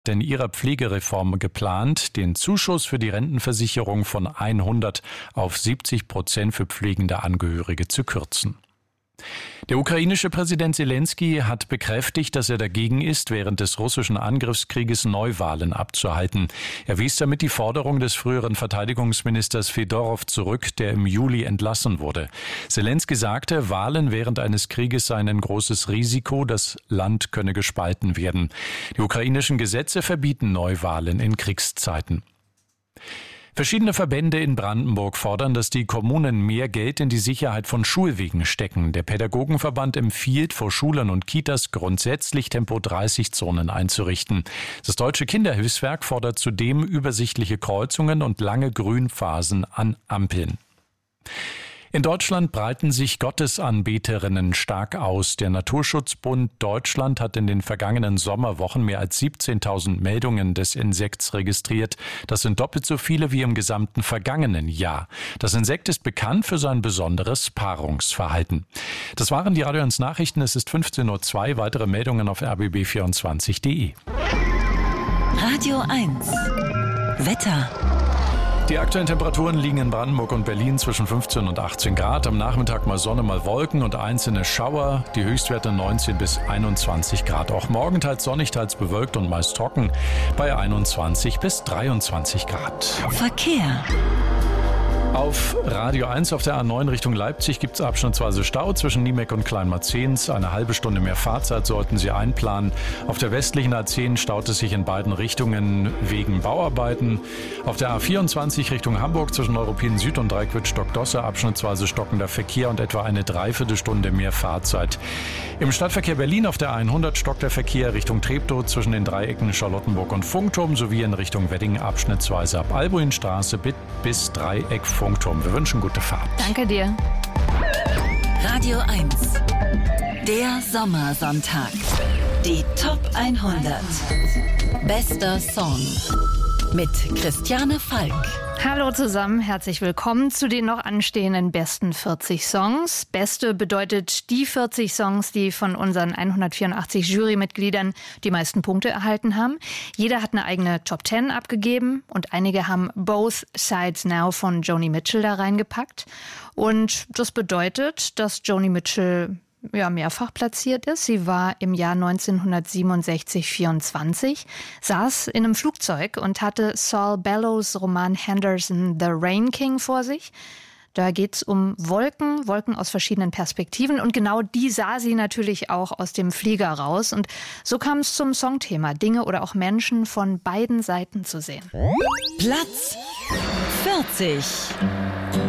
in ihrer Pflegereform geplant, den Zuschuss für die Rentenversicherung von 100 auf 70% für pflegende Angehörige zu kürzen. Der ukrainische Präsident Selenskyj hat bekräftigt, dass er dagegen ist, während des russischen Angriffskrieges Neuwahlen abzuhalten. Er wies damit die Forderung des früheren Verteidigungsministers Fedorow zurück, der im Juli entlassen wurde. Selenskyj sagte, Wahlen während eines Krieges seien ein großes Risiko, das Land könne gespalten werden. Die ukrainischen Gesetze verbieten Neuwahlen in Kriegszeiten. Verschiedene Verbände in Brandenburg fordern, dass die Kommunen mehr Geld in die Sicherheit von Schulwegen stecken. Der Pädagogenverband empfiehlt, vor Schulen und Kitas grundsätzlich Tempo-30-Zonen einzurichten. Das Deutsche Kinderhilfswerk fordert zudem übersichtliche Kreuzungen und lange Grünphasen an Ampeln. In Deutschland breiten sich Gottesanbeterinnen stark aus. Der Naturschutzbund Deutschland hat in den vergangenen Sommerwochen mehr als 17.000 Meldungen des Insekts registriert. Das sind doppelt so viele wie im gesamten vergangenen Jahr. Das Insekt ist bekannt für sein besonderes Paarungsverhalten. Das waren die Radio 1 Nachrichten. Es ist 15:02 Uhr. Weitere Meldungen auf rbb24.de. Radio 1 Wetter. Die aktuellen Temperaturen liegen in Brandenburg und Berlin zwischen 15 und 18 Grad. Am Nachmittag mal Sonne, mal Wolken und einzelne Schauer. Die Höchstwerte 19 bis 21 Grad. Auch morgen teils sonnig, teils bewölkt und meist trocken bei 21 bis 23 Grad. Verkehr. Auf Radio 1 auf der A9 Richtung Leipzig gibt es abschnittsweise Stau zwischen Niemeck und Kleinmarzehns. Eine halbe Stunde mehr Fahrzeit sollten Sie einplanen. Auf der westlichen A10 staut es sich in beiden Richtungen wegen Bauarbeiten. Auf der A24 Richtung Hamburg zwischen Neuruppin Süd und Dreiquitsch-Stockdosse abschnittsweise stockender Verkehr und etwa eine Dreiviertelstunde mehr Fahrzeit. Im Stadtverkehr Berlin auf der 100 stockt der Verkehr Richtung Treptow zwischen den Dreiecken Charlottenburg und Funkturm sowie in Richtung Wedding abschnittsweise ab Albuinstraße bis Dreieck Funkturm. Wir wünschen gute Fahrt. Danke dir. Radio 1. Der Sommersonntag. Die Top 100. Bester Song. Mit Christiane Falk. Hallo zusammen, herzlich willkommen zu den noch anstehenden besten 40 Songs. Beste bedeutet die 40 Songs, die von unseren 184 Jurymitgliedern die meisten Punkte erhalten haben. Jeder hat eine eigene Top 10 abgegeben und einige haben Both Sides Now von Joni Mitchell da reingepackt. Und das bedeutet, dass Joni Mitchell mehrfach platziert ist. Sie war im Jahr 1967 24, saß in einem Flugzeug und hatte Saul Bellows Roman Henderson The Rain King vor sich. Da geht's um Wolken aus verschiedenen Perspektiven und genau die sah sie natürlich auch aus dem Flieger raus. Und so kam es zum Songthema, Dinge oder auch Menschen von beiden Seiten zu sehen. Platz 40.